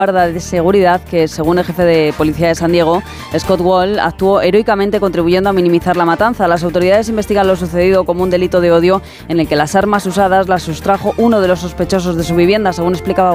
guarda de seguridad que, según el jefe de policía de San Diego, Scott Wall, actuó heroicamente contribuyendo a minimizar la matanza. Las autoridades investigan lo sucedido como un delito de odio en el que las armas usadas las sustrajo uno de los sospechosos de su vivienda, según explicaba